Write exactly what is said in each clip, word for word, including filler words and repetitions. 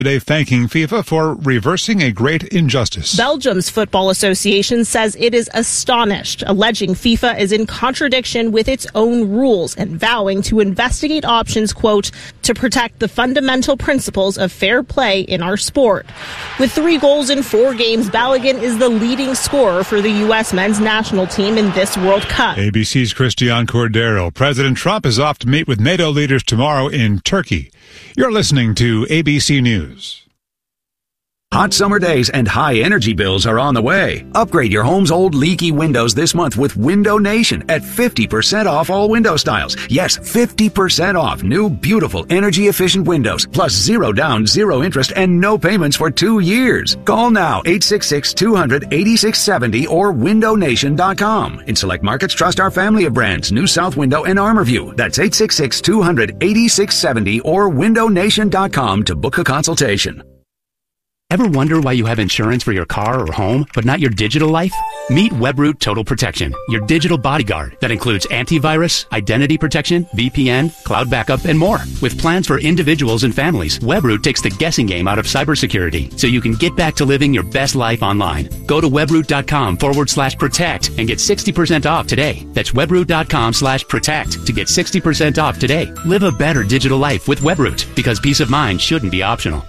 Today thanking FIFA for reversing a great injustice. Belgium's Football Association says it is astonished, alleging FIFA is in contradiction with its own rules and vowing to investigate options, quote, to protect the fundamental principles of fair play in our sport. With three goals in four games, Balogun is the leading scorer for the U S men's national team in this World Cup. A B C's Christian Cordero. President Trump is off to meet with NATO leaders tomorrow in Turkey. You're listening to A B C News. Hot summer days and high energy bills are on the way. Upgrade your home's old leaky windows this month with Window Nation at fifty percent off all window styles. Yes, fifty percent off new, beautiful, energy-efficient windows, plus zero down, zero interest, and no payments for two years. Call now, eight six six, two hundred, eighty-six seventy or window nation dot com. In select markets, trust our family of brands, New South Window and Armorview. That's eight six six, two hundred, eighty-six seventy or window nation dot com to book a consultation. Ever wonder why you have insurance for your car or home, but not your digital life? Meet Webroot Total Protection, your digital bodyguard that includes antivirus, identity protection, V P N, cloud backup, and more. With plans for individuals and families, Webroot takes the guessing game out of cybersecurity, so you can get back to living your best life online. Go to webroot.com forward slash protect and get sixty percent off today. That's webroot.com slash protect to get sixty percent off today. Live a better digital life with Webroot, because peace of mind shouldn't be optional.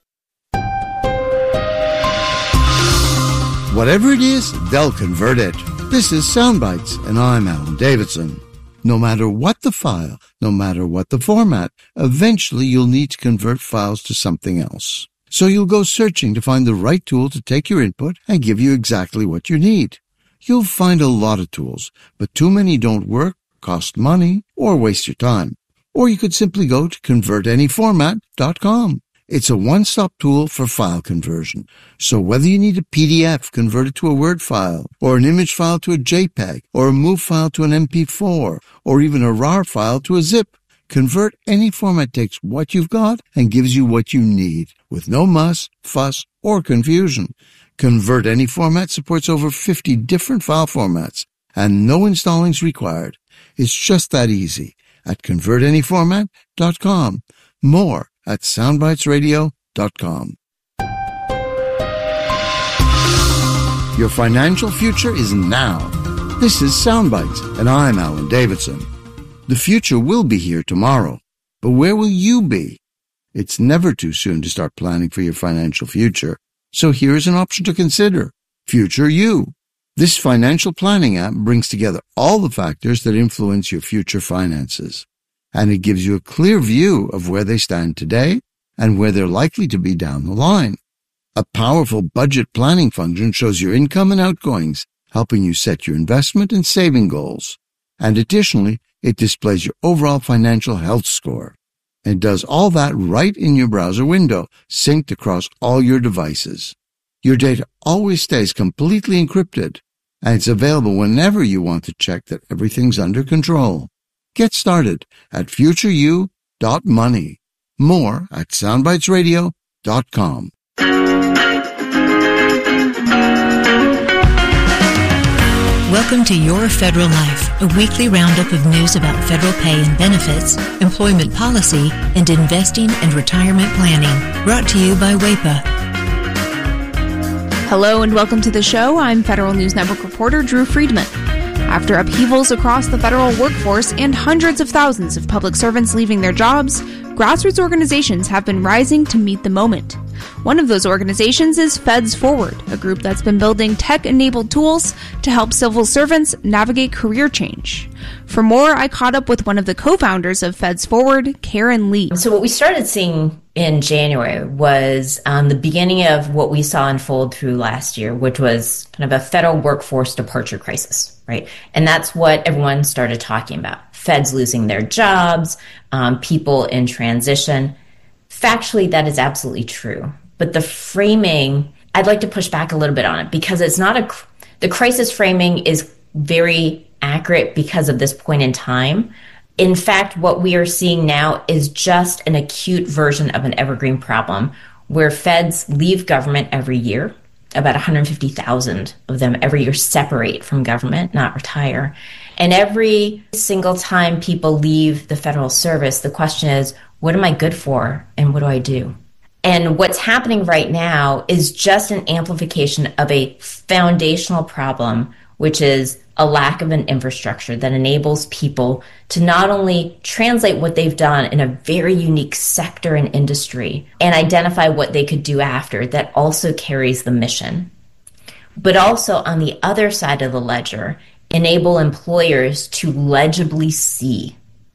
Whatever it is, they'll convert it. This is Soundbites, and I'm Alan Davidson. No matter what the file, no matter what the format, eventually you'll need to convert files to something else. So you'll go searching to find the right tool to take your input and give you exactly what you need. You'll find a lot of tools, but too many don't work, cost money, or waste your time. Or you could simply go to convert any format dot com. It's a one-stop tool for file conversion. So whether you need a P D F converted to a Word file, or an image file to a JPEG, or a MOV file to an M P four, or even a RAR file to a zip, Convert Any Format takes what you've got and gives you what you need, with no muss, fuss, or confusion. Convert Any Format supports over fifty different file formats, and no installing's required. It's just that easy at convert any format dot com. More at soundbites radio dot com. Your financial future is now. This is Soundbites, and I'm Alan Davidson. The future will be here tomorrow, but where will you be? It's never too soon to start planning for your financial future, so here's an option to consider: Future You. This financial planning app brings together all the factors that influence your future finances, and it gives you a clear view of where they stand today and where they're likely to be down the line. A powerful budget planning function shows your income and outgoings, helping you set your investment and saving goals. And additionally, it displays your overall financial health score. And it does all that right in your browser window, synced across all your devices. Your data always stays completely encrypted, and it's available whenever you want to check that everything's under control. Get started at future you dot money. More at soundbites radio dot com. Welcome to Your Federal Life, a weekly roundup of news about federal pay and benefits, employment policy, and investing and retirement planning. Brought to you by W A P A. Hello and welcome to the show. I'm Federal News Network reporter Drew Friedman. After upheavals across the federal workforce and hundreds of thousands of public servants leaving their jobs, grassroots organizations have been rising to meet the moment. One of those organizations is Feds Forward, a group that's been building tech-enabled tools to help civil servants navigate career change. For more, I caught up with one of the co-founders of Feds Forward, Karen Lee. So what we started seeing in January was um, the beginning of what we saw unfold through last year, which was kind of a federal workforce departure crisis, right? And that's what everyone started talking about. Feds losing their jobs, um, people in transition. Factually, that is absolutely true. But the framing, I'd like to push back a little bit on it because it's not a, the crisis framing is very accurate because of this point in time. In fact, what we are seeing now is just an acute version of an evergreen problem where feds leave government every year. About one hundred fifty thousand of them every year separate from government, not retire. And every single time people leave the federal service, the question is, what am I good for and what do I do? And what's happening right now is just an amplification of a foundational problem, which is a lack of an infrastructure that enables people to not only translate what they've done in a very unique sector and industry and identify what they could do after that also carries the mission, but also on the other side of the ledger, enable employers to legibly see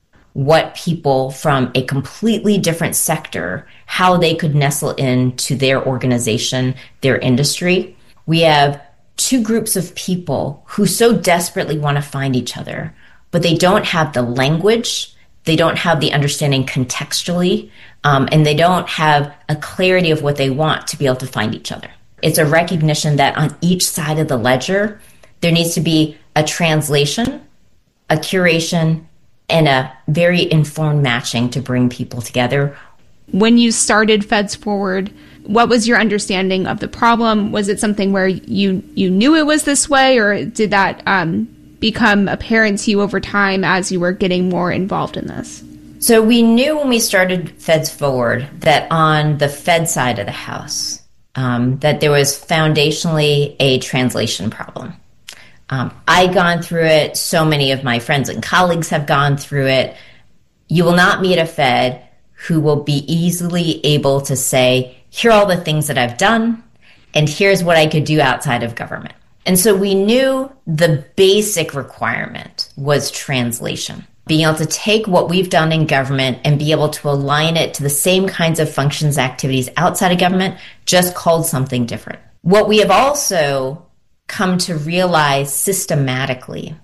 what people from a completely different sector, how they could nestle into their organization, their industry. We have two groups of people who so desperately want to find each other, but they don't have the language, they don't have the understanding contextually, um, and they don't have a clarity of what they want to be able to find each other. It's a recognition that on each side of the ledger, there needs to be a translation, a curation, and a very informed matching to bring people together. When you started Feds Forward, what was your understanding of the problem? Was it something where you, you knew it was this way, or did that um, become apparent to you over time as you were getting more involved in this? So we knew when we started Feds Forward that on the Fed side of the house, um, that there was foundationally a translation problem. Um, I'd gone through it. So many of my friends and colleagues have gone through it. You will not meet a Fed who will be easily able to say, here are all the things that I've done, and here's what I could do outside of government. And so we knew the basic requirement was translation, being able to take what we've done in government and be able to align it to the same kinds of functions, activities outside of government, just called something different. What we have also come to realize systematically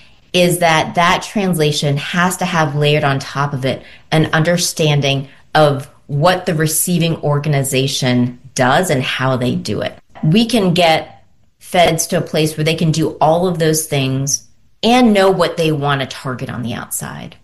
is that that translation has to have layered on top of it an understanding of what the receiving organization does and how they do it. We can get Feds to a place where they can do all of those things and know what they want to target on the outside.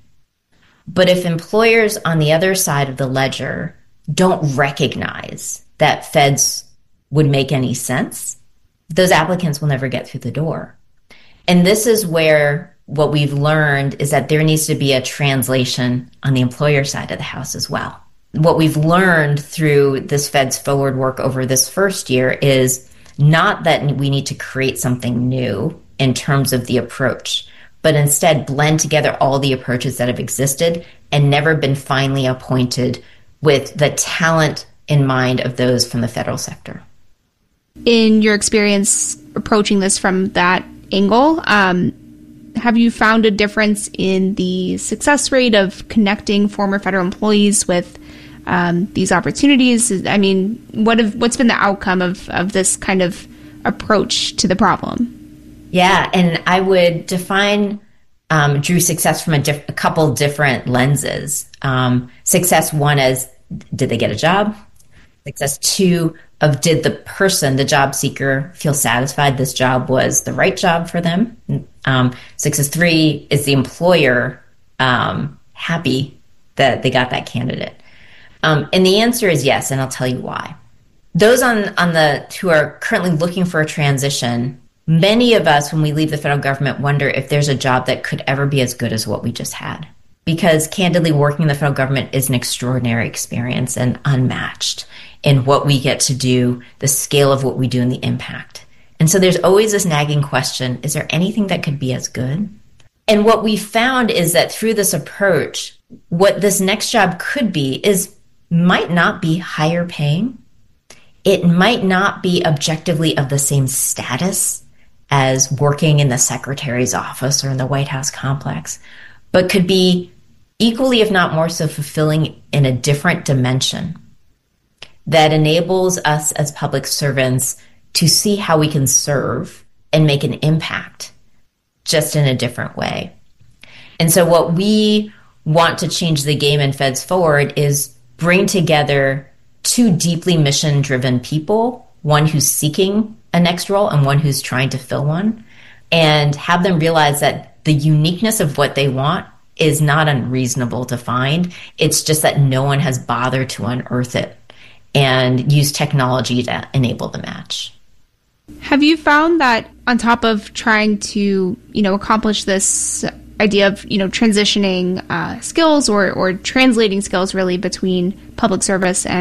But if employers on the other side of the ledger don't recognize that Feds would make any sense, those applicants will never get through the door. And this is where what we've learned is that there needs to be a translation on the employer side of the house as well. What we've learned through this Feds Forward work over this first year is not that we need to create something new in terms of the approach, but instead blend together all the approaches that have existed and never been finally appointed with the talent in mind of those from the federal sector. In your experience approaching this from that angle, um, have you found a difference in the success rate of connecting former federal employees with um, these opportunities? I mean, what have, what's been the outcome of, of this kind of approach to the problem? Yeah, and I would define, um, Drew, success from a, diff- a couple different lenses. Um, success one is, did they get a job? Success two of, did the person, the job seeker, feel satisfied this job was the right job for them? Um, success three, is the employer um, happy that they got that candidate? Um, and the answer is yes, and I'll tell you why. Those on, on the who are currently looking for a transition, many of us, when we leave the federal government, wonder if there's a job that could ever be as good as what we just had. Because candidly, working in the federal government is an extraordinary experience and unmatched in what we get to do, the scale of what we do, and the impact. And so there's always this nagging question, is there anything that could be as good? And what we found is that through this approach, what this next job could be is might not be higher paying. It might not be objectively of the same status as working in the secretary's office or in the White House complex, but could be equally, if not more so, fulfilling in a different dimension that enables us as public servants to see how we can serve and make an impact just in a different way. And so what we want to change the game in Feds Forward is bring together two deeply mission-driven people, one who's seeking a next role and one who's trying to fill one, and have them realize that the uniqueness of what they want is not unreasonable to find. It's just that no one has bothered to unearth it and use technology to enable the match. Have you found that on top of trying to, you know, accomplish this idea of, you know, transitioning uh, skills or, or translating skills really between public service and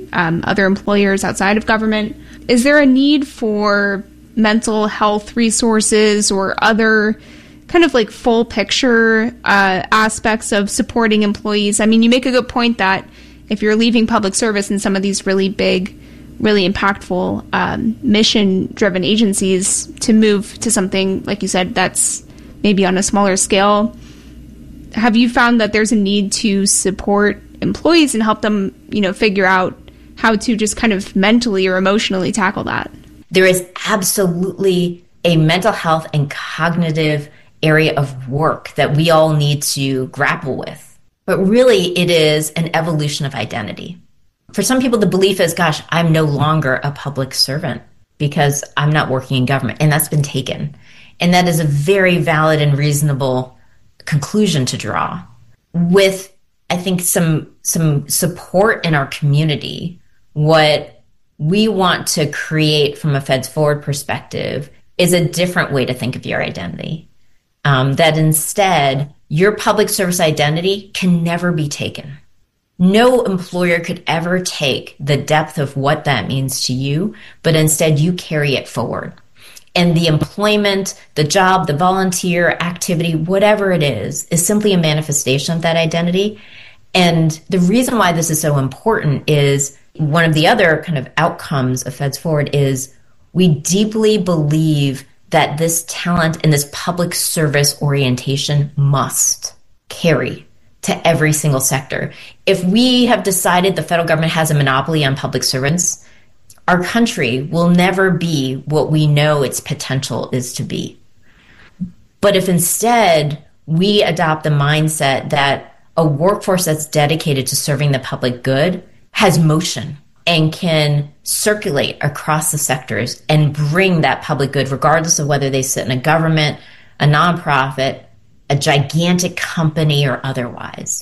um, other employers outside of government. Is there a need for mental health resources or other kind of like full picture uh, aspects of supporting employees? I mean, you make a good point that if you're leaving public service in some of these really big, really impactful um, mission-driven agencies, to move to something, like you said, that's maybe on a smaller scale, have you found that there's a need to support employees and help them, you know, figure out how to just kind of mentally or emotionally tackle that? There is absolutely a mental health and cognitive area of work that we all need to grapple with. But really, it is an evolution of identity. For some people, the belief is, gosh, I'm no longer a public servant because I'm not working in government. And that's been taken. And that is a very valid and reasonable conclusion to draw. With, I think, some some support in our community, what we want to create from a Feds Forward perspective is a different way to think of your identity. Um, that instead, your public service identity can never be taken. No employer could ever take the depth of what that means to you, but instead you carry it forward. And the employment, the job, the volunteer activity, whatever it is, is simply a manifestation of that identity. And the reason why this is so important is one of the other kind of outcomes of Feds Forward is we deeply believe that this talent and this public service orientation must carry to every single sector. If we have decided the federal government has a monopoly on public servants, our country will never be what we know its potential is to be. But if instead we adopt the mindset that a workforce that's dedicated to serving the public good has motion and can circulate across the sectors and bring that public good, regardless of whether they sit in a government, a nonprofit, a gigantic company, or otherwise,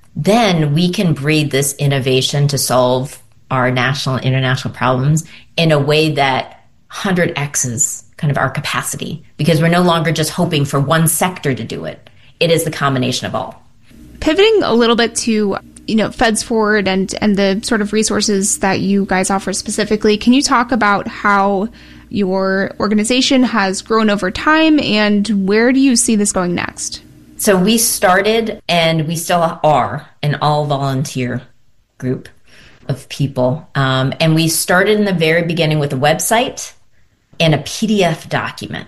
then we can breed this innovation to solve our national and international problems in a way that one hundred X's kind of our capacity, because we're no longer just hoping for one sector to do it. It is the combination of all. Pivoting a little bit to, you know, Feds Forward and, and the sort of resources that you guys offer specifically, can you talk about how your organization has grown over time and where do you see this going next? So we started, and we still are, an all-volunteer group of people. Um, and we started in the very beginning with a website and a P D F document.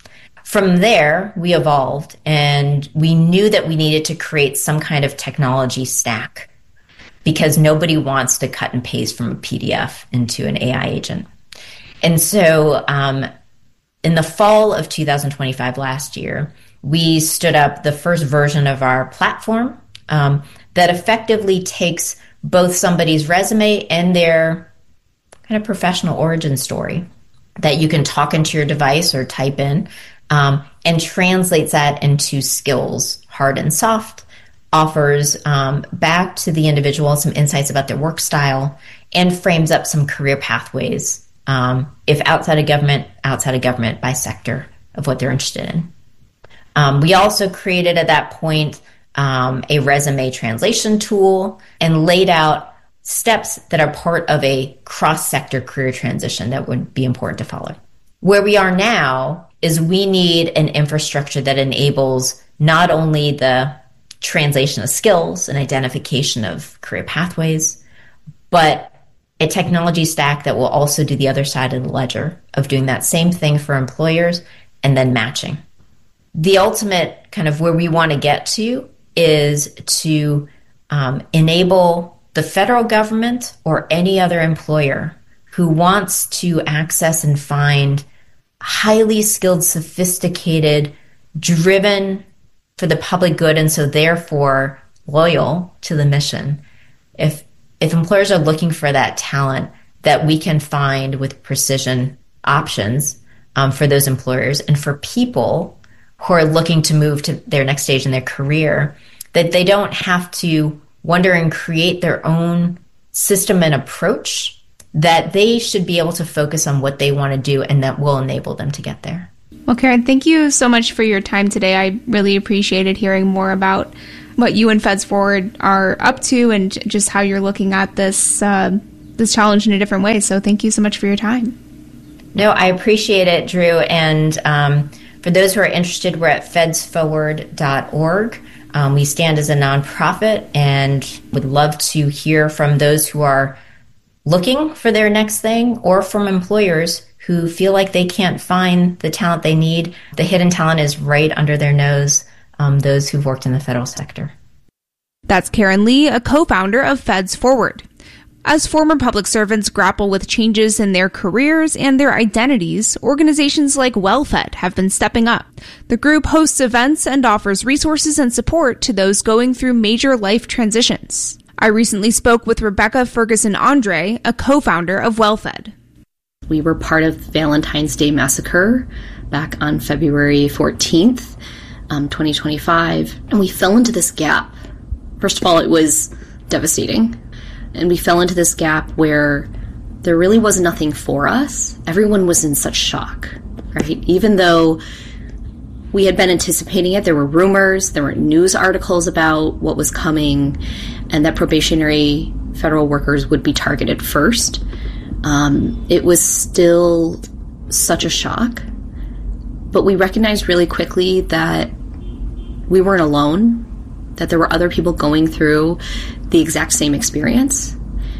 From there, we evolved, and we knew that we needed to create some kind of technology stack because nobody wants to cut and paste from a P D F into an A I agent. And so um, in the fall of two thousand twenty-five, last year, we stood up the first version of our platform um, that effectively takes both somebody's resume and their kind of professional origin story that you can talk into your device or type in, um, and translates that into skills, hard and soft, offers um, back to the individual some insights about their work style, and frames up some career pathways, um, if outside of government, outside of government by sector of what they're interested in. Um, we also created at that point um, a resume translation tool and laid out steps that are part of a cross-sector career transition that would be important to follow. Where we are now is we need an infrastructure that enables not only the translation of skills and identification of career pathways, but a technology stack that will also do the other side of the ledger of doing that same thing for employers and then matching. The ultimate kind of where we want to get to is to um, enable the federal government or any other employer who wants to access and find highly skilled, sophisticated, driven for the public good, and so therefore loyal to the mission. If if employers are looking for that talent that we can find with precision options um, for those employers, and for people who are looking to move to their next stage in their career, that they don't have to wonder and create their own system and approach, that they should be able to focus on what they want to do, and that will enable them to get there. Well, Karen, thank you so much for your time today. I really appreciated hearing more about what you and Feds Forward are up to and just how you're looking at this uh, this challenge in a different way. So thank you so much for your time. No, I appreciate it, Drew. And um, for those who are interested, we're at feds forward dot org. Um, we stand as a nonprofit and would love to hear from those who are looking for their next thing, or from employers who feel like they can't find the talent they need. The hidden talent is right under their nose, um, those who've worked in the federal sector. That's Karen Lee, a co-founder of Feds Forward. As former public servants grapple with changes in their careers and their identities, organizations like WellFed have been stepping up. The group hosts events and offers resources and support to those going through major life transitions. I recently spoke with Rebecca Ferguson Andre, a co-founder of WellFed. We were part of Valentine's Day Massacre back on February fourteenth, um, twenty twenty-five, and we fell into this gap. First of all, it was devastating. And we fell into this gap where there really was nothing for us. Everyone was in such shock, right? Even though we had been anticipating it, there were rumors, there were news articles about what was coming, and that probationary federal workers would be targeted first. Um, it was still such a shock. But we recognized really quickly that we weren't alone, that there were other people going through the exact same experience.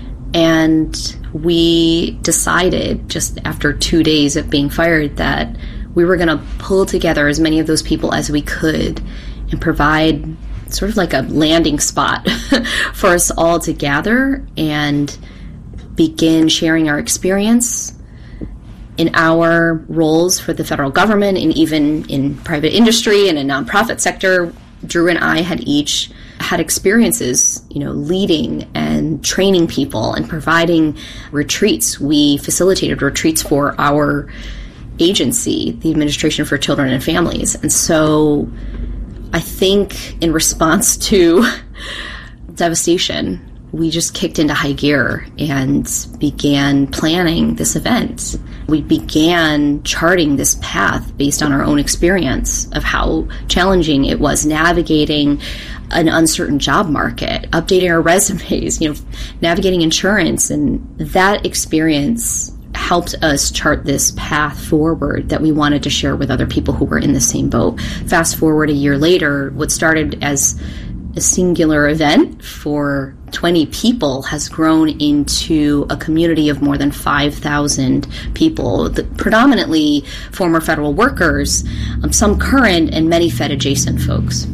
And we decided just after two days of being fired that we were going to pull together as many of those people as we could and provide sort of like a landing spot for us all to gather and begin sharing our experience in our roles for the federal government and even in private industry and in nonprofit sector. Drew and I had each had experiences, you know, leading and training people and providing retreats. We facilitated retreats for our agency, the Administration for Children and Families. And so I think in response to devastation, we just kicked into high gear and began planning this event. We began charting this path based on our own experience of how challenging it was navigating an uncertain job market, updating our resumes, you know, navigating insurance. And that experience helped us chart this path forward that we wanted to share with other people who were in the same boat. Fast forward a year later, what started as a singular event for twenty people has grown into a community of more than five thousand people, predominantly former federal workers, um, some current, and many Fed-adjacent folks.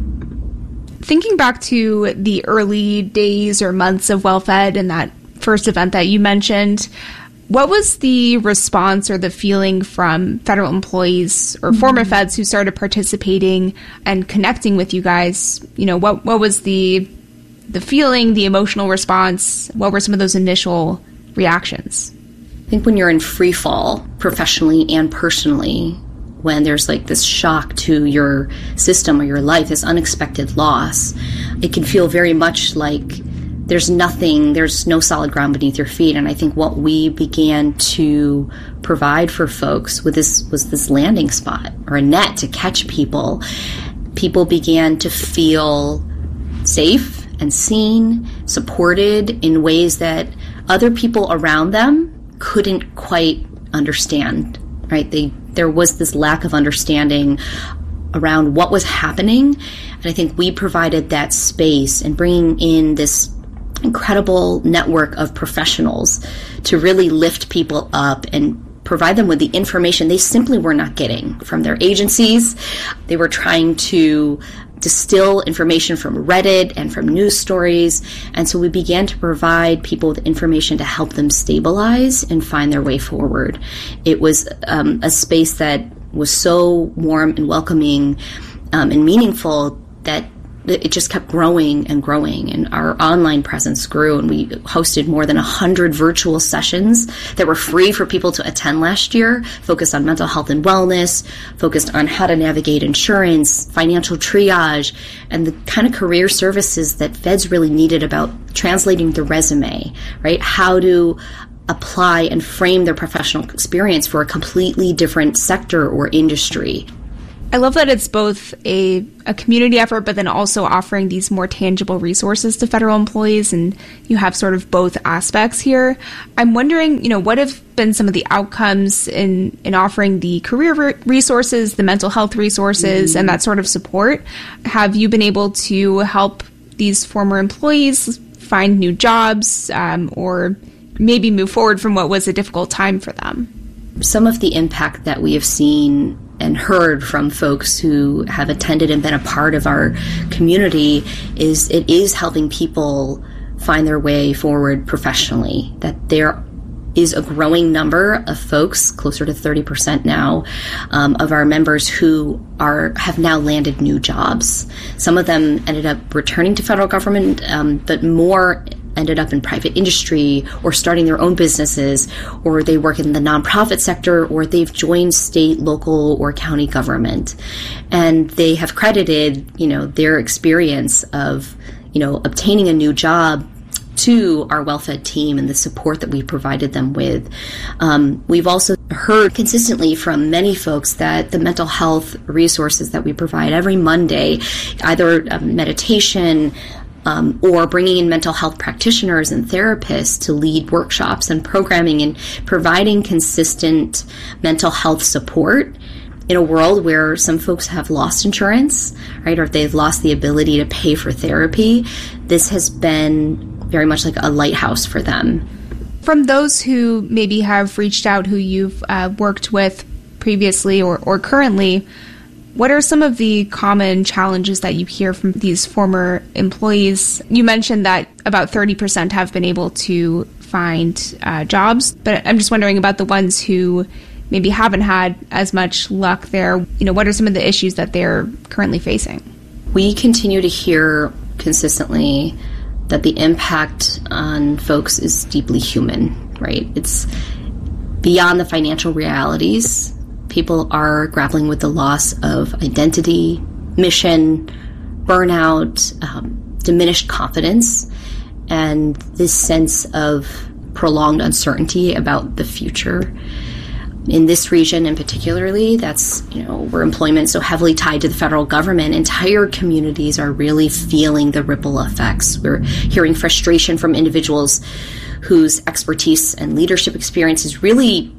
Thinking back to the early days or months of WellFed and that first event that you mentioned, what was the response or the feeling from federal employees or mm-hmm. former feds who started participating and connecting with you guys? You know, what what was the the feeling, the emotional response? What were some of those initial reactions? I think when you're in free fall, professionally and personally, when there's like this shock to your system or your life, this unexpected loss, it can feel very much like there's nothing, there's no solid ground beneath your feet. And I think what we began to provide for folks with this was this landing spot or a net to catch people. People began to feel safe and seen, supported in ways that other people around them couldn't quite understand, right? They, there was this lack of understanding around what was happening. And I think we provided that space and bringing in this incredible network of professionals to really lift people up and provide them with the information they simply were not getting from their agencies. They were trying to distill information from Reddit and from news stories. And so we began to provide people with information to help them stabilize and find their way forward. It was um, a space that was so warm and welcoming um, and meaningful that it just kept growing and growing, and our online presence grew, and we hosted more than one hundred virtual sessions that were free for people to attend last year, focused on mental health and wellness, focused on how to navigate insurance, financial triage, and the kind of career services that feds really needed about translating the resume, right? How to apply and frame their professional experience for a completely different sector or industry. I love that it's both a, a community effort, but then also offering these more tangible resources to federal employees, and you have sort of both aspects here. I'm wondering, you know, what have been some of the outcomes in, in offering the career re- resources, the mental health resources, mm-hmm. and that sort of support? Have you been able to help these former employees find new jobs, um, or maybe move forward from what was a difficult time for them? Some of the impact that we have seen and heard from folks who have attended and been a part of our community is it is helping people find their way forward professionally, that there is a growing number of folks, closer to thirty percent now, um, of our members who are have now landed new jobs. Some of them ended up returning to federal government, um, but more ended up in private industry or starting their own businesses, or they work in the nonprofit sector, or they've joined state, local, or county government. And they have credited, you know, their experience of, you know, obtaining a new job to our WellFed team and the support that we provided them with. Um, we've also heard consistently from many folks that the mental health resources that we provide every Monday, either um, meditation, Um, or bringing in mental health practitioners and therapists to lead workshops and programming and providing consistent mental health support in a world where some folks have lost insurance, right, or they've lost the ability to pay for therapy. This has been very much like a lighthouse for them. From those who maybe have reached out, who you've uh, worked with previously or, or currently, what are some of the common challenges that you hear from these former employees? You mentioned that about thirty percent have been able to find uh, jobs, but I'm just wondering about the ones who maybe haven't had as much luck there. You know, what are some of the issues that they're currently facing? We continue to hear consistently that the impact on folks is deeply human, right? It's beyond the financial realities. People are grappling with the loss of identity, mission, burnout, um, diminished confidence, and this sense of prolonged uncertainty about the future. In this region in particularly, that's, you know, where employment is so heavily tied to the federal government, entire communities are really feeling the ripple effects. We're hearing frustration from individuals whose expertise and leadership experience is really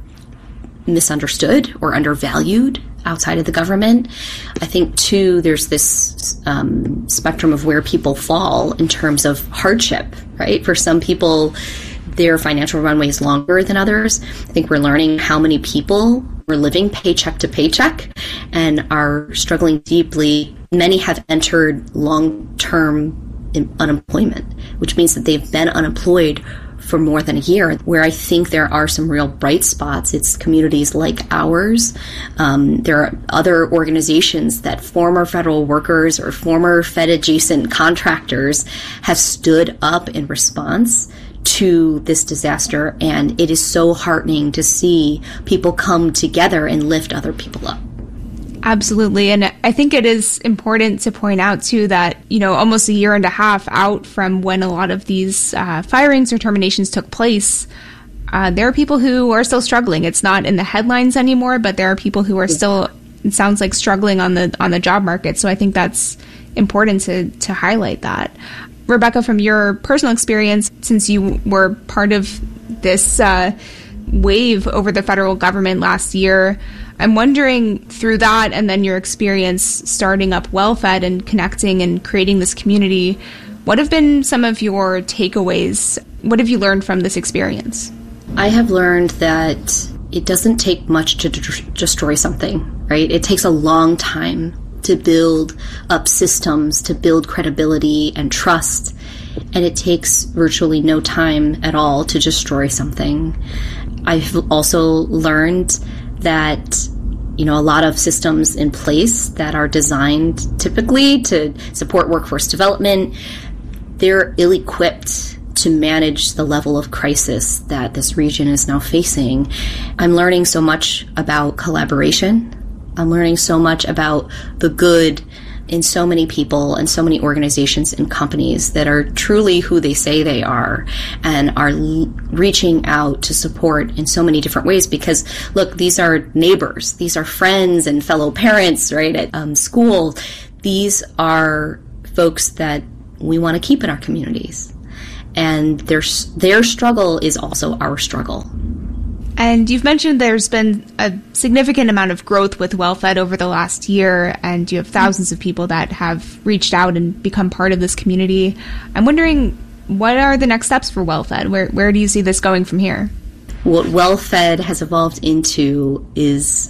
misunderstood or undervalued outside of the government. I think, too, there's this um, spectrum of where people fall in terms of hardship, right? For some people, their financial runway is longer than others. I think we're learning how many people are living paycheck to paycheck and are struggling deeply. Many have entered long-term unemployment, which means that they've been unemployed for more than a year. Where I think there are some real bright spots, it's communities like ours. Um, there are other organizations that former federal workers or former Fed adjacent contractors have stood up in response to this disaster, and it is so heartening to see people come together and lift other people up. Absolutely. And I think it is important to point out, too, that, you know, almost a year and a half out from when a lot of these uh, firings or terminations took place, uh, there are people who are still struggling. It's not in the headlines anymore, but there are people who are still, it sounds like, struggling on the on the job market. So I think that's important to, to highlight that. Rebecca, from your personal experience, since you were part of this uh, wave over the federal government last year, I'm wondering, through that and then your experience starting up WellFed and connecting and creating this community, what have been some of your takeaways? What have you learned from this experience? I have learned that it doesn't take much to d- destroy something, right? It takes a long time to build up systems, to build credibility and trust, and it takes virtually no time at all to destroy something. I've also learned that, you know, a lot of systems in place that are designed typically to support workforce development, they're ill-equipped to manage the level of crisis that this region is now facing. I'm learning so much about collaboration. I'm learning so much about the good in so many people and so many organizations and companies that are truly who they say they are and are l- reaching out to support in so many different ways. Because look, these are neighbors, these are friends and fellow parents, right, at um, school. These are folks that we want to keep in our communities. And their, their struggle is also our struggle. And you've mentioned there's been a significant amount of growth with WellFed over the last year, and you have thousands of people that have reached out and become part of this community. I'm wondering, what are the next steps for WellFed? Where where do you see this going from here? What WellFed has evolved into is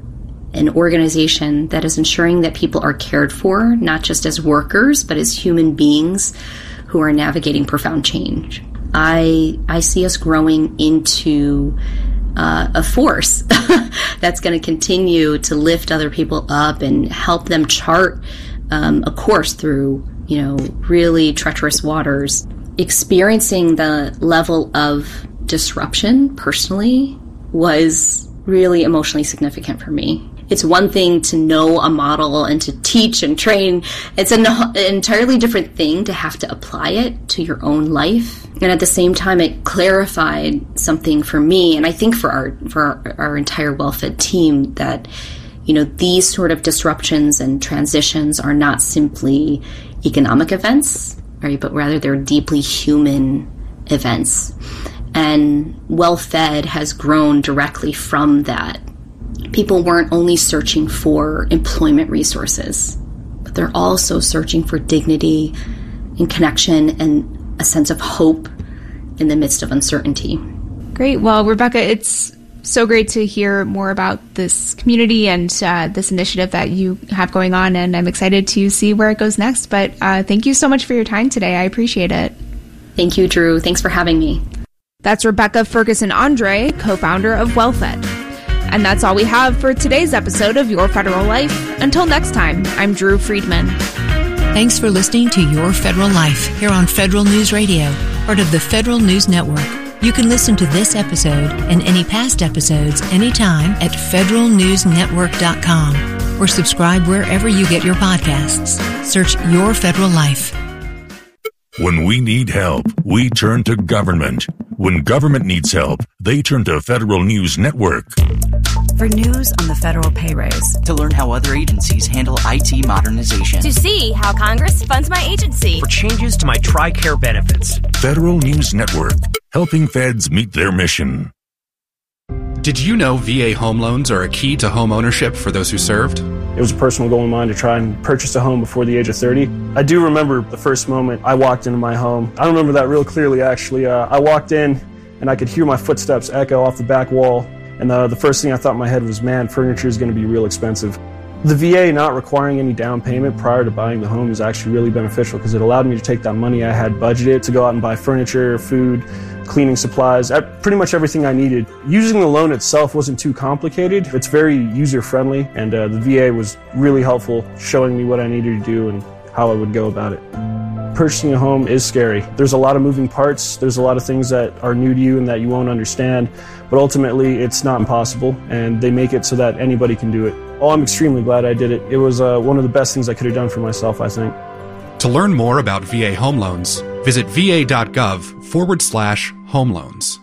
an organization that is ensuring that people are cared for, not just as workers, but as human beings who are navigating profound change. I I see us growing into uh, a force that's going to continue to lift other people up and help them chart um, a course through, you know, really treacherous waters. Experiencing the level of disruption personally was really emotionally significant for me. It's one thing to know a model and to teach and train. It's an entirely different thing to have to apply it to your own life. And at the same time, it clarified something for me, and I think for our for our, our entire WellFed team, that, you know, these sort of disruptions and transitions are not simply economic events, right? But rather they're deeply human events. And WellFed has grown directly from that. People weren't only searching for employment resources, but they're also searching for dignity and connection and a sense of hope in the midst of uncertainty. Great. Well, Rebecca, it's so great to hear more about this community and uh, this initiative that you have going on, and I'm excited to see where it goes next. But uh, thank you so much for your time today. I appreciate it. Thank you, Drew. Thanks for having me. That's Rebecca Ferguson Andre, co-founder of WellFed. And that's all we have for today's episode of Your Federal Life. Until next time, I'm Drew Friedman. Thanks for listening to Your Federal Life here on Federal News Radio, part of the Federal News Network. You can listen to this episode and any past episodes anytime at federal news network dot com or subscribe wherever you get your podcasts. Search Your Federal Life. When we need help, we turn to government. When government needs help, they turn to Federal News Network. For news on the federal pay raise. To learn how other agencies handle I T modernization. To see how Congress funds my agency. For changes to my TRICARE benefits. Federal News Network, helping feds meet their mission. Did you know V A home loans are a key to home ownership for those who served? It was a personal goal of mine to try and purchase a home before the age of thirty. I do remember the first moment I walked into my home. I remember that real clearly, actually. Uh, I walked in and I could hear my footsteps echo off the back wall. And uh, the first thing I thought in my head was, man, furniture is going to be real expensive. The V A not requiring any down payment prior to buying the home is actually really beneficial because it allowed me to take that money I had budgeted to go out and buy furniture, food, cleaning supplies, pretty much everything I needed. Using the loan itself wasn't too complicated. It's very user-friendly, and uh, the V A was really helpful, showing me what I needed to do and how I would go about it. Purchasing a home is scary. There's a lot of moving parts. There's a lot of things that are new to you and that you won't understand, but ultimately it's not impossible, and they make it so that anybody can do it. Oh, I'm extremely glad I did it. It was uh, one of the best things I could have done for myself, I think. To learn more about V A home loans, visit va.gov forward slash home loans.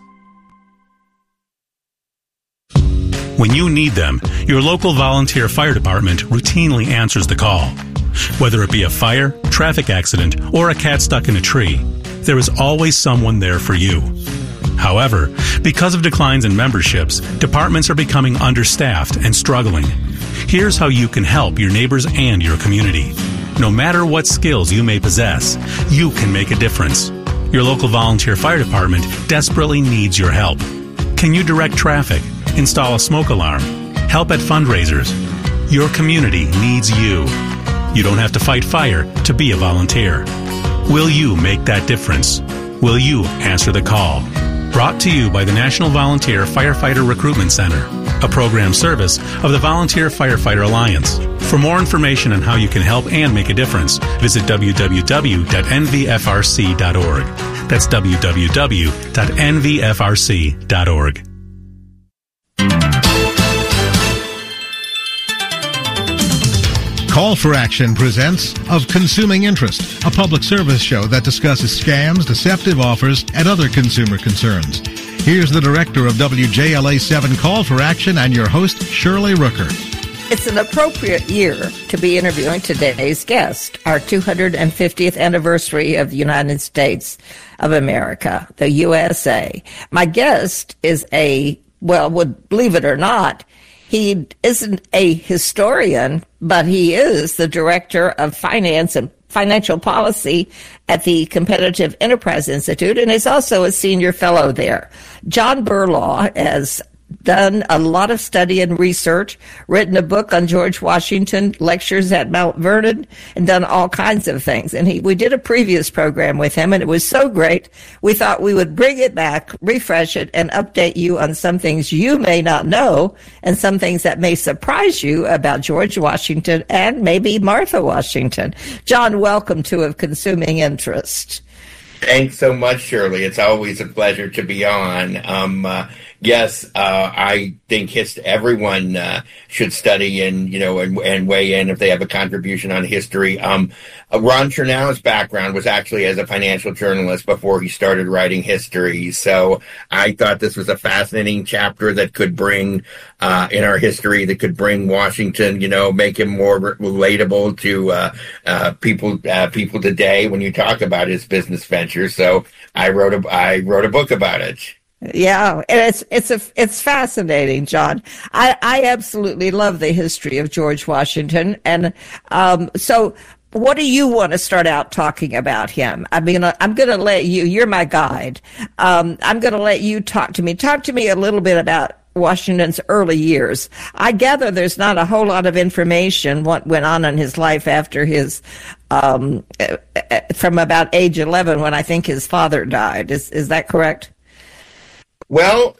When you need them, your local volunteer fire department routinely answers the call. Whether it be a fire, traffic accident, or a cat stuck in a tree, there is always someone there for you. However, because of declines in memberships, departments are becoming understaffed and struggling. Here's how you can help your neighbors and your community. No matter what skills you may possess, you can make a difference. Your local volunteer fire department desperately needs your help. Can you direct traffic, install a smoke alarm, help at fundraisers? Your community needs you. You don't have to fight fire to be a volunteer. Will you make that difference? Will you answer the call? Brought to you by the National Volunteer Firefighter Recruitment Center, a program service of the Volunteer Firefighter Alliance. For more information on how you can help and make a difference, visit w w w dot n v f r c dot org. That's w w w dot n v f r c dot org. Call for Action presents Of Consuming Interest, a public service show that discusses scams, deceptive offers, and other consumer concerns. Here's the director of W J L A seven Call for Action and your host, Shirley Rooker. It's an appropriate year to be interviewing today's guest, our two hundred fiftieth anniversary of the United States of America, the U S A. My guest is a, well, would believe it or not, he isn't a historian, but he is the director of finance and financial policy at the Competitive Enterprise Institute, and is also a senior fellow there. John Berlaw has done a lot of study and research, written a book on George Washington, lectures at Mount Vernon, and done all kinds of things. And he, we did a previous program with him, and it was so great, we thought we would bring it back, refresh it, and update you on some things you may not know, and some things that may surprise you about George Washington and maybe Martha Washington. John, welcome to Of Consuming Interest. Thanks so much, Shirley. It's always a pleasure to be on. Um, uh, yes, uh, I think his, everyone uh, should study and, you know, and, and weigh in if they have a contribution on history. Um, uh, Ron Chernow's background was actually as a financial journalist before he started writing history. So I thought this was a fascinating chapter that could bring, uh, in our history, that could bring Washington, you know, make him more re- relatable to uh, uh, people, uh, people today when you talk about his business ventures. So I wrote a, I wrote a book about it. Yeah, and it's it's a it's fascinating, John. I, I absolutely love the history of George Washington, and um, so what do you want to start out talking about him? I mean, I'm going to let you. You're my guide. Um, I'm going to let you talk to me. Talk to me a little bit about Washington's early years. I gather there's not a whole lot of information what went on in his life after his, um, from about age eleven when I think his father died. Is is that correct? Well,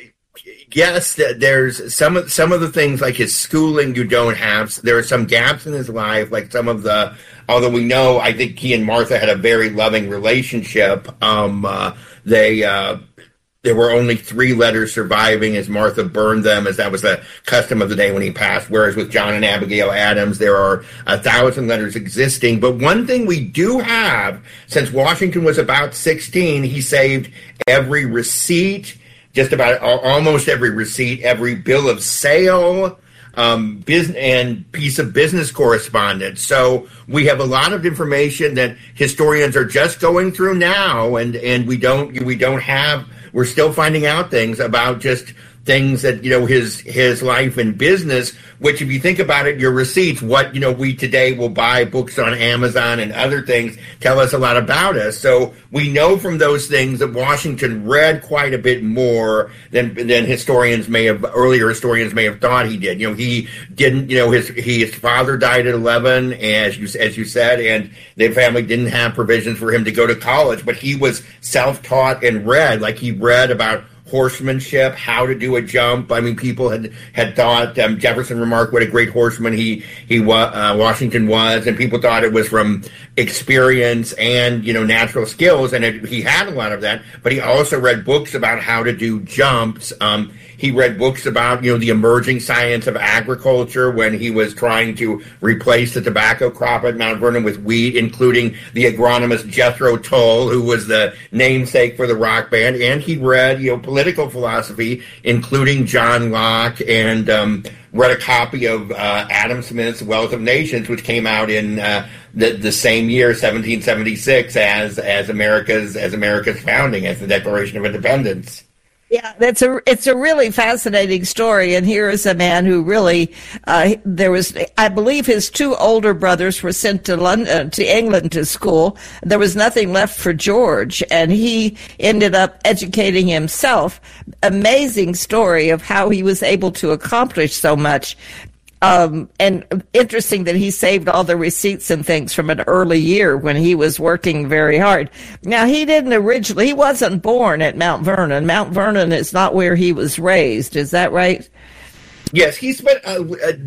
yes, there's some of some of the things like his schooling you don't have. There are some gaps in his life, like some of the, although we know, I think he and Martha had a very loving relationship. Um, uh, they, uh, There were only three letters surviving as Martha burned them, as that was the custom of the day when he passed, whereas with John and Abigail Adams, there are a thousand letters existing. But one thing we do have, since Washington was about sixteen, he saved every receipt, just about almost every receipt, every bill of sale, um, business and piece of business correspondence. So we have a lot of information that historians are just going through now, and, and we don't we don't have. We're still finding out things about just things that, you know, his his life and business, which if you think about it, your receipts, what, you know, we today will buy books on Amazon and other things, tell us a lot about us. So we know from those things that Washington read quite a bit more than than historians may have, earlier historians may have thought he did. You know, he didn't, you know, his his father died at eleven, as you, as you said, and their family didn't have provisions for him to go to college, but he was self-taught and read, like he read about horsemanship, how to do a jump. I mean, people had had thought, um, Jefferson remarked what a great horseman he he uh, Washington was, and people thought it was from experience and, you know, natural skills, and it, he had a lot of that. But he also read books about how to do jumps. Um, he read books about, you know, the emerging science of agriculture when he was trying to replace the tobacco crop at Mount Vernon with wheat, including the agronomist Jethro Tull, who was the namesake for the rock band. And he read, you know, political philosophy, including John Locke, and um, read a copy of uh, Adam Smith's Wealth of Nations, which came out in uh, the, the same year, seventeen seventy-six, as as America's as America's founding, as the Declaration of Independence. Yeah, that's a it's a really fascinating story, and here is a man who really uh, there was, I believe, his two older brothers were sent to London, to England, to school. There was nothing left for George, and he ended up educating himself. Amazing story of how he was able to accomplish so much. Um, and interesting that he saved all the receipts and things from an early year when he was working very hard. Now, he didn't originally, he wasn't born at Mount Vernon. Mount Vernon is not where he was raised. Is that right? Yes, he spent uh,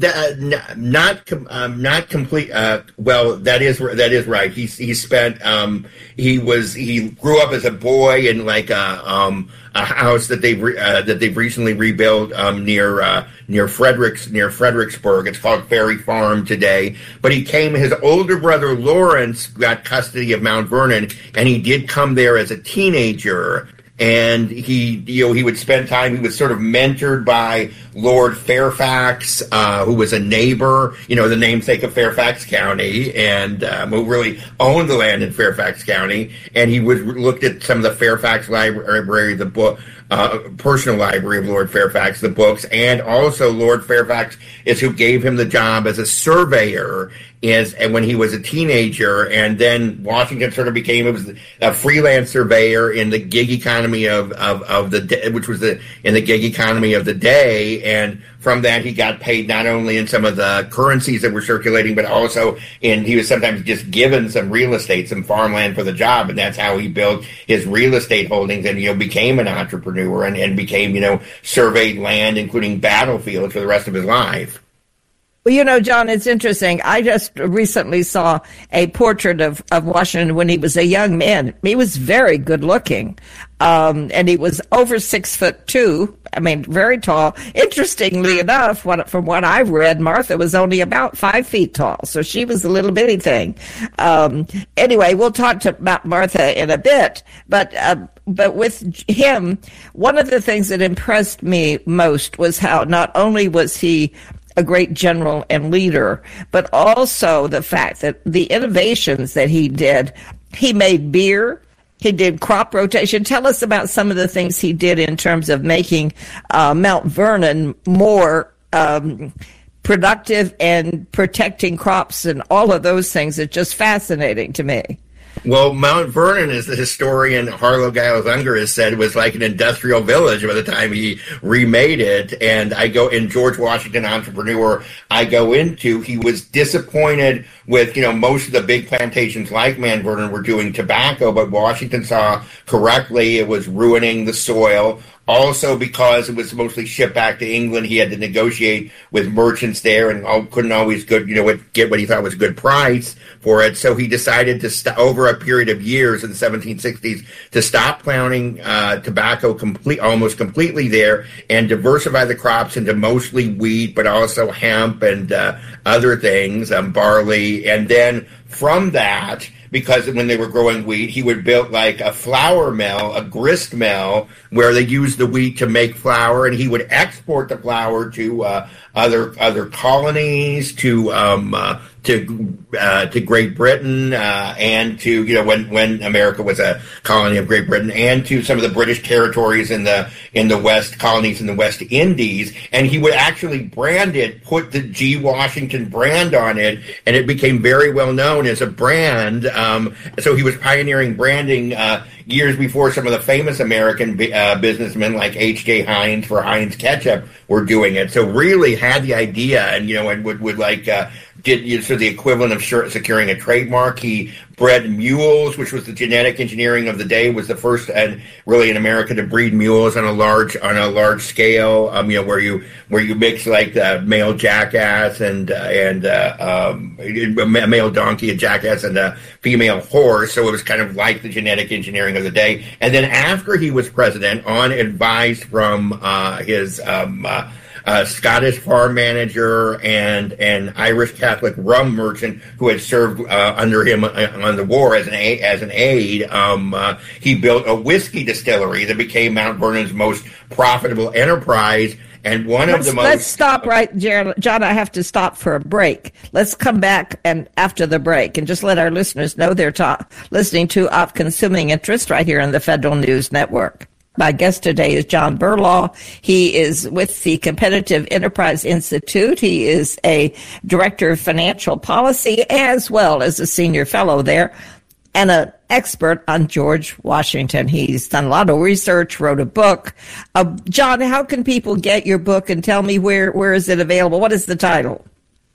uh, not um, not complete. Uh, well, that is that is right. He he spent. Um, he was he grew up as a boy in like a um, a house that they've re- uh, that they've recently rebuilt um, near uh, near Fredericks near Fredericksburg. It's called Ferry Farm today. But he came. His older brother Lawrence got custody of Mount Vernon, and he did come there as a teenager. And he, you know, he would spend time. He was sort of mentored by Lord Fairfax, uh, who was a neighbor, you know, the namesake of Fairfax County, and um, who really owned the land in Fairfax County. And he would looked at some of the Fairfax library, the book, uh, personal library of Lord Fairfax, the books, and also Lord Fairfax is who gave him the job as a surveyor. Is and when he was a teenager, and then Washington sort of became it was a freelance surveyor in the gig economy of of, of the day, which was the in the gig economy of the day, and from that he got paid not only in some of the currencies that were circulating, but also in he was sometimes just given some real estate, some farmland for the job, and that's how he built his real estate holdings, and you know became an entrepreneur and, and became you know surveyed land, including battlefields, for the rest of his life. Well, you know, John, it's interesting. I just recently saw a portrait of, of Washington when he was a young man. He was very good looking. Um, and he was over six foot two. I mean, very tall. Interestingly enough, what, from what I've read, Martha was only about five feet tall. So she was a little bitty thing. Um, anyway, we'll talk to, about Martha in a bit. But, uh, but with him, one of the things that impressed me most was how not only was he a great general and leader, but also the fact that the innovations that he did, he made beer, he did crop rotation. Tell us about some of the things he did in terms of making uh, Mount Vernon more um, productive and protecting crops and all of those things. It's just fascinating to me. Well, Mount Vernon, as the historian Harlow Giles Unger has said, was like an industrial village by the time he remade it. And I go in George Washington Entrepreneur, I go into, he was disappointed with, you know, most of the big plantations like Mount Vernon were doing tobacco, but Washington saw correctly it was ruining the soil. Also, because it was mostly shipped back to England, he had to negotiate with merchants there and couldn't always good, you know, get what he thought was a good price for it. So he decided to, st- over a period of years in the seventeen sixties, to stop planting uh, tobacco complete, almost completely there and diversify the crops into mostly wheat, but also hemp and uh, other things, um, barley. And then from that, because when they were growing wheat, he would build like a flour mill, a grist mill, where they used the wheat to make flour, and he would export the flour to uh, other other colonies, to um, uh, to uh, to Great Britain, uh, and to you know when, when America was a colony of Great Britain, and to some of the British territories in the in the West colonies in the West Indies. And he would actually brand it, put the G. Washington brand on it, and it became very well known as a brand. Um, so he was pioneering branding uh, years before some of the famous American uh, businessmen like H J. Heinz for Heinz Ketchup were doing it. So really had the idea, and you know, and would would like. Uh, did you know, so the equivalent of securing a trademark. He bred mules, which was the genetic engineering of the day, was the first and really in America to breed mules on a large on a large scale. Um, you know, where you where you mix like the male jackass and uh, and uh, um, a male donkey, a jackass, and a female horse. So it was kind of like the genetic engineering of the day. And then after he was president, on advice from uh, his um, uh, Uh, Scottish farm manager and an Irish Catholic rum merchant who had served uh, under him on the war as an a- as an aide. Um, uh, he built a whiskey distillery that became Mount Vernon's most profitable enterprise. And one let's, of the most... Let's stop right, John. I have to stop for a break. Let's come back and after the break and just let our listeners know they're ta- listening to Of Consuming Interest right here on the Federal News Network. My guest today is John Berlaw. He is with the Competitive Enterprise Institute. He is a director of financial policy as well as a senior fellow there and an expert on George Washington. He's done a lot of research, wrote a book. Uh, John, how can people get your book, and tell me where, where is it available? What is the title?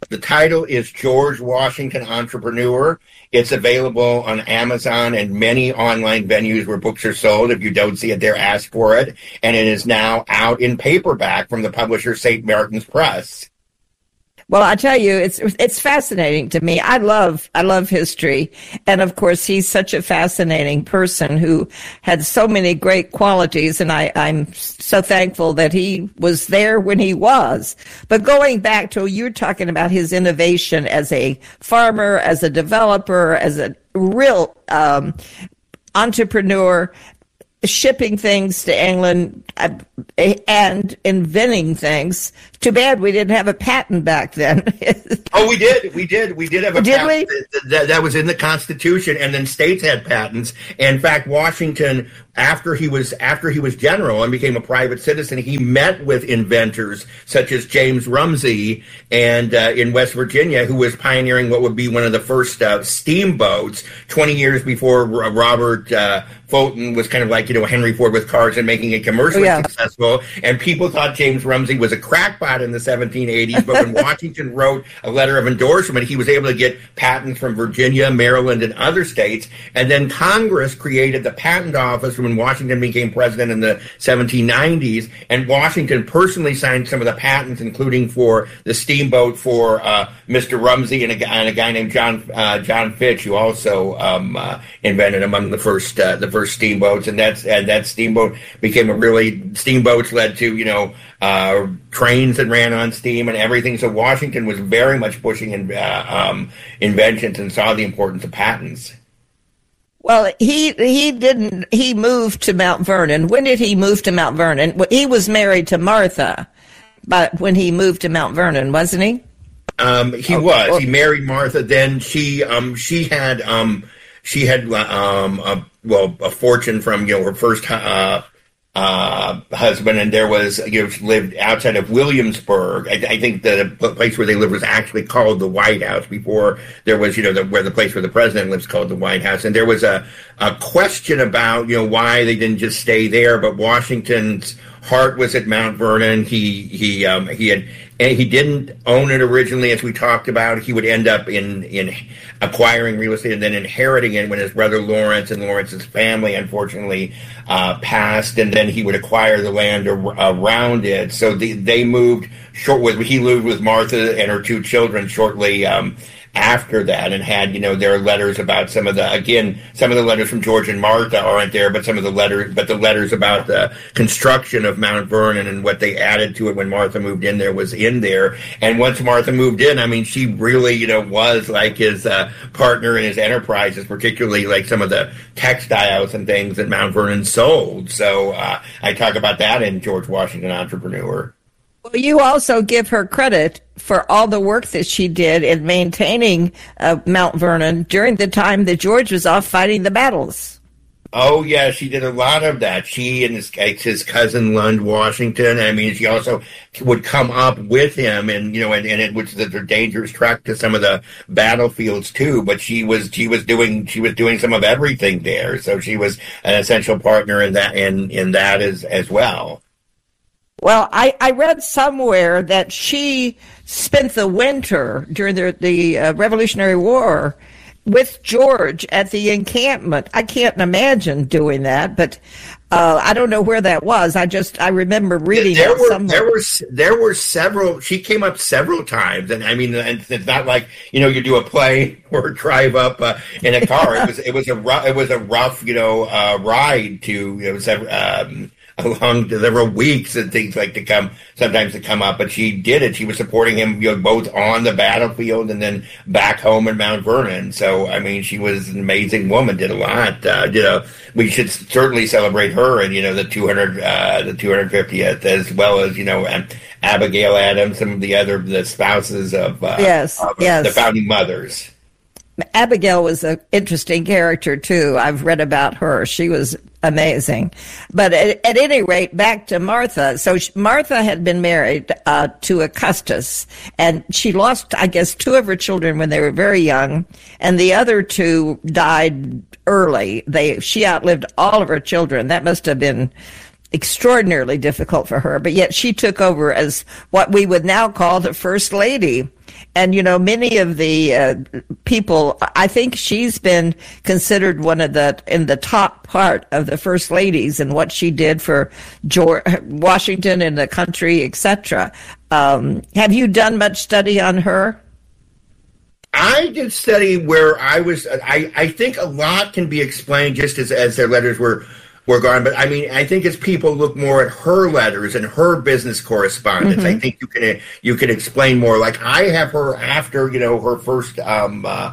the title is George Washington Entrepreneur. It's available on Amazon and many online venues where books are sold. If you don't see it there, ask for it. And it is now out in paperback from the publisher Saint Martin's Press. Well, I tell you, it's it's fascinating to me. I love I love history, and of course, he's such a fascinating person who had so many great qualities, and I, I'm so thankful that he was there when he was. But going back to you're talking about his innovation as a farmer, as a developer, as a real um, entrepreneur, shipping things to England uh, and inventing things. Too bad we didn't have a patent back then. Oh, we did. We did. We did have a did patent. We? That, that was in the Constitution, and then states had patents. In fact, Washington, after he was after he was general and became a private citizen, he met with inventors such as James Rumsey and uh, in West Virginia, who was pioneering what would be one of the first uh, steamboats twenty years before Robert uh, Fulton was kind of like, you know, Henry Ford with cars and making it commercially yeah. successful. And people thought James Rumsey was a crackpot in the seventeen eighties, but when Washington wrote a letter of endorsement, he was able to get patents from Virginia, Maryland, and other states. And then Congress created the Patent Office when Washington became president in the seventeen nineties, and Washington personally signed some of the patents, including for the steamboat for uh, Mister Rumsey and a, and a guy named John uh, John Fitch, who also um, uh, invented among the first uh, the first steamboats, and that's and that steamboat became a really steamboats led to you know uh, trains that ran on steam and everything. So Washington was very much pushing in, uh, um, inventions and saw the importance of patents. Well, he he didn't. He moved to Mount Vernon. When did he move to Mount Vernon? He was married to Martha, but when he moved to Mount Vernon, wasn't he? Um, he oh, was. Oh. He married Martha. Then she um, she had um, she had um, a, well a fortune from you know her first uh, uh, husband, and there was you know lived outside of Williamsburg. I, I think the place where they lived was actually called the White House before there was you know the, where the place where the president lives called the White House. And there was a, a question about you know why they didn't just stay there, but Washington's heart was at Mount Vernon. He he um, he had. And he didn't own it originally, as we talked about. He would end up in, in acquiring real estate and then inheriting it when his brother Lawrence and Lawrence's family, unfortunately, uh, passed. And then he would acquire the land ar- around it. So the, they moved short with, he lived with Martha and her two children shortly um, after that, and had, you know, there are letters about some of the, again, some of the letters from George and Martha aren't there, but some of the letters, but the letters about the construction of Mount Vernon and what they added to it when Martha moved in there was in there. And once Martha moved in, I mean, she really, you know, was like his uh, partner in his enterprises, particularly like some of the textiles and things that Mount Vernon sold. So uh, I talk about that in George Washington Entrepreneur. Well, you also give her credit for all the work that she did in maintaining uh, Mount Vernon during the time that George was off fighting the battles. Oh, yeah, she did a lot of that. She and his, his cousin Lund Washington. I mean, she also would come up with him, and you know, and, and it was the dangerous trek to some of the battlefields too. But she was she was doing she was doing some of everything there. So she was an essential partner in that in in that as as well. Well, I, I read somewhere that she spent the winter during the, the uh, Revolutionary War with George at the encampment. I can't imagine doing that, but uh, I don't know where that was. I just I remember reading there it were, somewhere. There were there were several. She came up several times, and I mean, and it's not like you know you do a play or drive up uh, in a car. It was it was a rough, it was a rough you know uh, ride to it was um, along several weeks and things like to come sometimes to come up, but she did it. She was supporting him, you know, both on the battlefield and then back home in Mount Vernon. So I mean, she was an amazing woman. Did a lot. Uh, did a. We should certainly celebrate her and you know the two hundred, uh, the two hundred fiftieth, as well as you know um, Abigail Adams, some of the other the spouses of uh, yes, of, yes. the founding mothers. Abigail was an interesting character, too. I've read about her. She was amazing. But at, at any rate, back to Martha. So she, Martha had been married uh, to Augustus, and she lost, I guess, two of her children when they were very young, and the other two died early. They She outlived all of her children. That must have been extraordinarily difficult for her, but yet she took over as what we would now call the First Lady. And, you know, many of the uh, people, I think she's been considered one of the, in the top part of the first ladies and what she did for George, Washington and the country, et cetera. Um, have you done much study on her? I did study where I was, I, I think a lot can be explained just as, as their letters were, were gone. But I mean, I think as people look more at her letters and her business correspondence, mm-hmm. I think you can, you can explain more. Like I have her after, you know, her first, um, uh,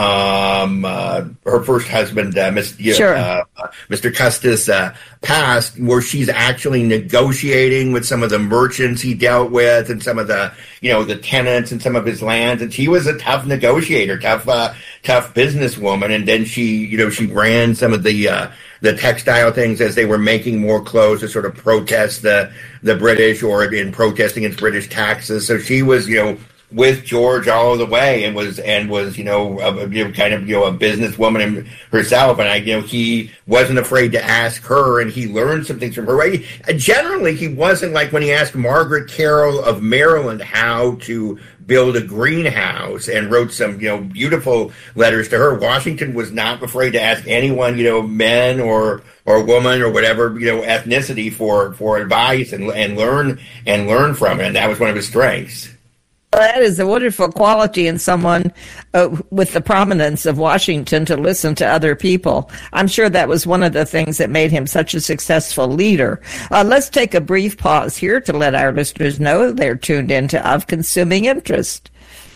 um, uh, her first husband, uh, Mister You know, sure. uh, uh, Mister Custis, uh, passed, where she's actually negotiating with some of the merchants he dealt with and some of the, you know, the tenants and some of his lands. And she was a tough negotiator, tough, uh, tough businesswoman. And then she, you know, she ran some of the, uh, the textile things as they were making more clothes to sort of protest the, the British or in protesting against British taxes. So she was, you know, with George all the way, and was and was you know, a, you know kind of you know a businesswoman herself, and I you know he wasn't afraid to ask her, and he learned some things from her. Right? Generally, he wasn't like when he asked Margaret Carroll of Maryland how to build a greenhouse and wrote some you know beautiful letters to her. Washington was not afraid to ask anyone, you know, men or or woman or whatever you know ethnicity for for advice and and learn and learn from it, and that was one of his strengths. That is a wonderful quality in someone uh, with the prominence of Washington to listen to other people. I'm sure that was one of the things that made him such a successful leader. Uh, let's take a brief pause here to let our listeners know they're tuned into Of Consuming Interest.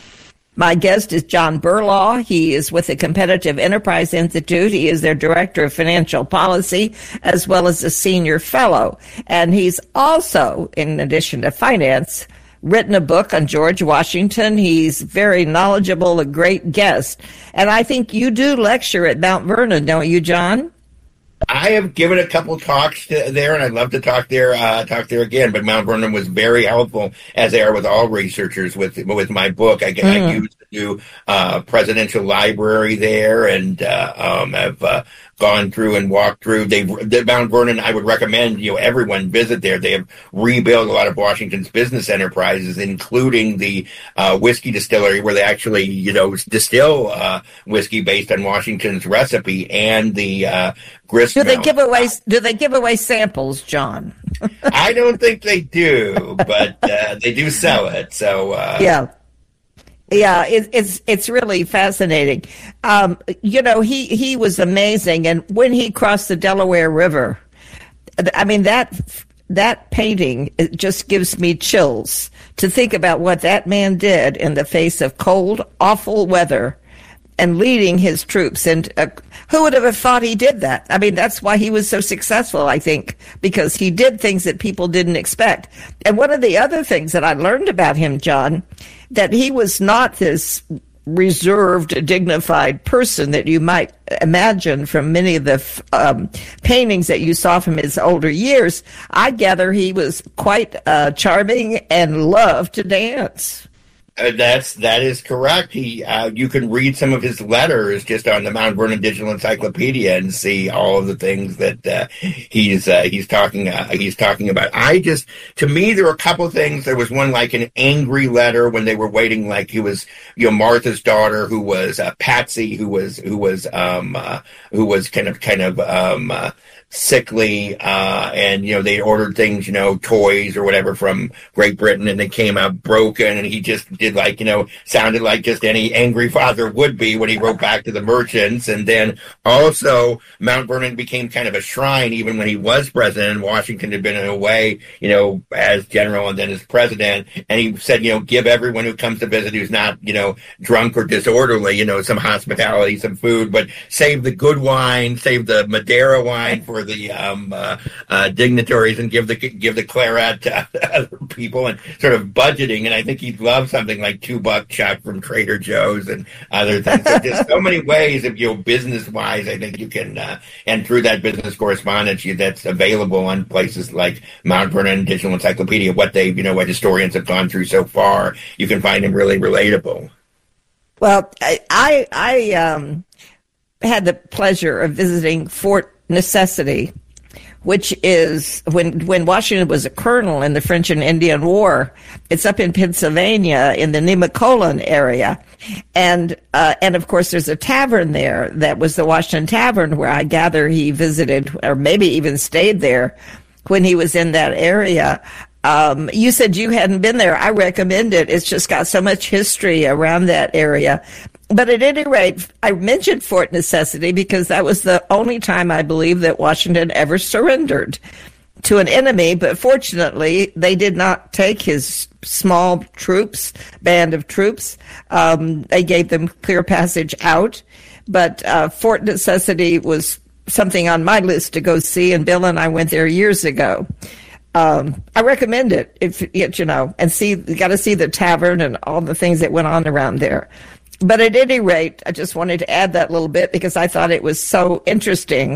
My guest is John Berlaw. He is with the Competitive Enterprise Institute. He is their Director of Financial Policy as well as a Senior Fellow. And he's also, in addition to finance, written a book on George Washington. He's very knowledgeable, a great guest. And I think you do lecture at Mount Vernon, don't you, John? I have given a couple talks to, there, and I'd love to talk there, uh, talk there again. But Mount Vernon was very helpful, as they are with all researchers. With with my book, I, mm. I used the new uh, presidential library there, and uh, um, have uh, gone through and walked through. They Mount Vernon, I would recommend you know everyone visit there. They have rebuilt a lot of Washington's business enterprises, including the uh, whiskey distillery, where they actually you know distill uh, whiskey based on Washington's recipe, and the uh, grist. Do they give away? Do they give away samples, John? I don't think they do, but uh, they do sell it. So uh, yeah. Yeah, it, it's it's really fascinating. Um, you know, he, he was amazing, and when he crossed the Delaware River, I mean that that painting it just gives me chills to think about what that man did in the face of cold, awful weather, and leading his troops. And uh, who would have thought he did that? I mean, that's why he was so successful, I think, because he did things that people didn't expect. And one of the other things that I learned about him, John, that he was not this reserved, dignified person that you might imagine from many of the um, paintings that you saw from his older years. I gather he was quite uh, charming and loved to dance. Uh, that's that is correct. He, uh, you can read some of his letters just on the Mount Vernon Digital Encyclopedia and see all of the things that uh, he's uh, he's talking uh, he's talking about. I just, to me, there were a couple of things. There was one like an angry letter when they were waiting, like he was, you know, Martha's daughter, who was uh, Patsy, who was who was um uh, who was kind of kind of um. Uh, sickly, uh, and, you know, they ordered things, you know, toys or whatever from Great Britain, and they came out broken, and he just did like, you know, sounded like just any angry father would be when he wrote back to the merchants. And then also Mount Vernon became kind of a shrine, even when he was president. Washington had been in a way, you know, as general and then as president, and he said, you know, give everyone who comes to visit who's not, you know, drunk or disorderly, you know, some hospitality, some food, but save the good wine, save the Madeira wine for the um, uh, uh, dignitaries, and give the give the claret to other people, and sort of budgeting. And I think he'd love something like two buck chuck from Trader Joe's and other things. So there's so many ways of, you know, business wise, I think you can, uh, and through that business correspondence you, that's available on places like Mount Vernon Digital Encyclopedia, what they, you know, what historians have gone through so far, you can find him really relatable. Well, I I, I um, had the pleasure of visiting Fort Necessity, which is when when Washington was a colonel in the French and Indian War. It's up in Pennsylvania in the Nemacolin area. And uh, and of course there's a tavern there that was the Washington Tavern, where I gather he visited or maybe even stayed there when he was in that area. Um, you said you hadn't been there. I recommend it. It's just got so much history around that area. But at any rate, I mentioned Fort Necessity because that was the only time I believe that Washington ever surrendered to an enemy. But fortunately, they did not take his small troops, band of troops. Um, they gave them clear passage out. But uh, Fort Necessity was something on my list to go see, and Bill and I went there years ago. Um, I recommend it if you know, and see, you got to see the tavern and all the things that went on around there. But at any rate, I just wanted to add that little bit because I thought it was so interesting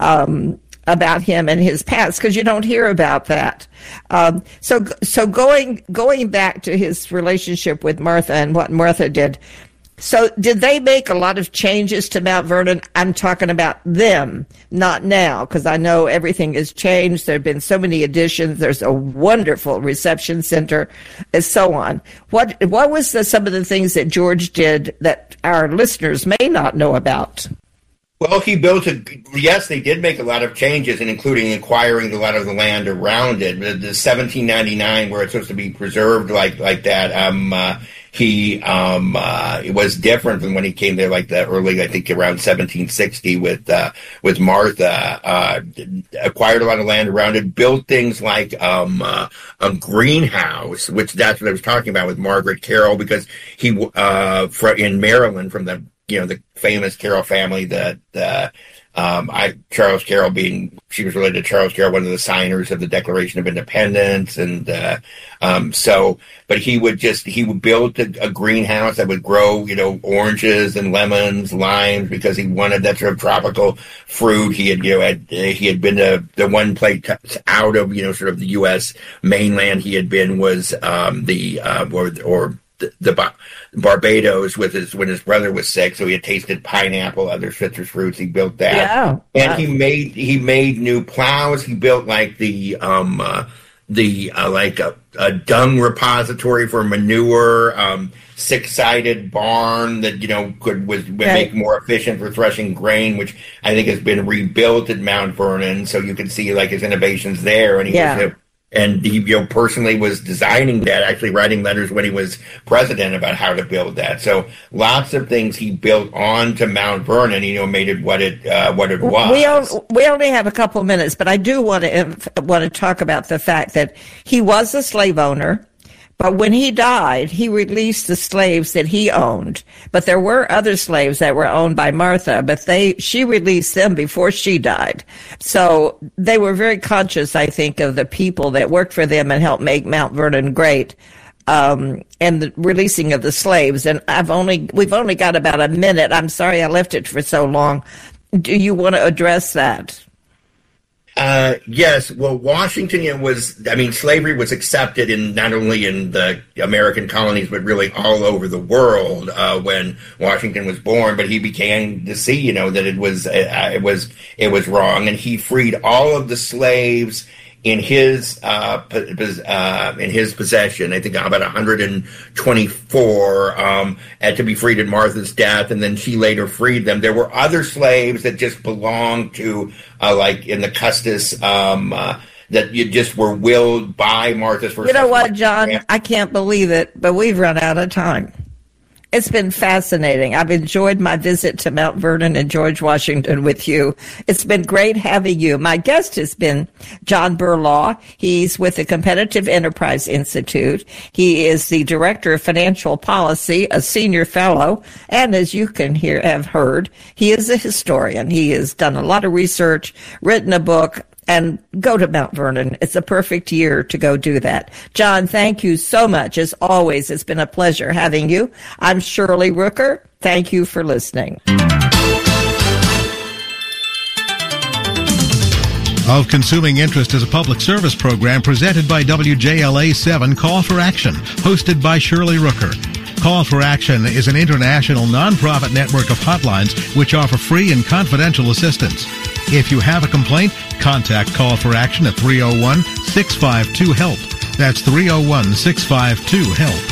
um, about him and his past, because you don't hear about that. Um, so, so going going back to his relationship with Martha and what Martha did. So, did they make a lot of changes to Mount Vernon? I'm talking about them, not now, because I know everything has changed. There have been so many additions. There's a wonderful reception center, and so on. What what was the, some of the things that George did that our listeners may not know about? Well, he built a, yes, they did make a lot of changes, and including acquiring a lot of the land around it. The, the seventeen ninety-nine, where it's supposed to be preserved like, like that, um, uh, he, um, uh, it was different than when he came there, like the early, I think around seventeen sixty with, uh, with Martha, uh, acquired a lot of land around it, built things like, um, uh, a greenhouse, which that's what I was talking about with Margaret Carroll, because he, uh, for, in Maryland from the, you know, the famous Carroll family that, uh, um, I, Charles Carroll being, she was related to Charles Carroll, one of the signers of the Declaration of Independence. And, uh, um, so, but he would just, he would build a, a greenhouse that would grow, you know, oranges and lemons, limes, because he wanted that sort of tropical fruit. He had, you know, had, he had been to the one place out of, you know, sort of the U S mainland he had been was, um, the, uh, or, or, the, the Barbados with his when his brother was sick, so he had tasted pineapple, other citrus fruits. He built that, yeah, and wow. he made he made new plows. He built like the um uh, the uh, like a, a dung repository for manure, um, six sided barn that you know could was would right. make more efficient for threshing grain, which I think has been rebuilt at Mount Vernon. So you can see like his innovations there, and he yeah. was a, And he, you know, personally was designing that, actually writing letters when he was president about how to build that. So lots of things he built onto Mount Vernon, you know, made it what it uh, what it was. We only, we only have a couple minutes, but I do want to want to talk about the fact that he was a slave owner. But when he died, he released the slaves that he owned. But there were other slaves that were owned by Martha, but they she released them before she died. So they were very conscious, I think, of the people that worked for them and helped make Mount Vernon great. Um, and the releasing of the slaves. And I've only we've only got about a minute. I'm sorry I left it for so long. Do you want to address that? Uh, yes. Well, Washington was, I mean, slavery was accepted in not only in the American colonies, but really all over the world, uh, when Washington was born, but he began to see, you know, that it was, uh, it was, it was wrong. And he freed all of the slaves in his, uh, uh, in his possession. I think about one hundred twenty-four, um, had to be freed at Martha's death, and then she later freed them. There were other slaves that just belonged to, uh, like in the Custis, um, uh, that you just were willed by Martha's first. You know what, John? I can't believe it, but we've run out of time. It's been fascinating. I've enjoyed my visit to Mount Vernon and George Washington with you. It's been great having you. My guest has been John Berlaw. He's with the Competitive Enterprise Institute. He is the Director of Financial Policy, a senior fellow, and as you can hear, have heard, he is a historian. He has done a lot of research, written a book, and go to Mount Vernon. It's a perfect year to go do that. John, thank you so much. As always, it's been a pleasure having you. I'm Shirley Rooker. Thank you for listening. Of Consuming Interest is a public service program presented by W J L A seven Call for Action, hosted by Shirley Rooker. Call for Action is an international nonprofit network of hotlines which offer free and confidential assistance. If you have a complaint, contact Call for Action at three oh one, six five two, HELP. That's three oh one, six five two, HELP.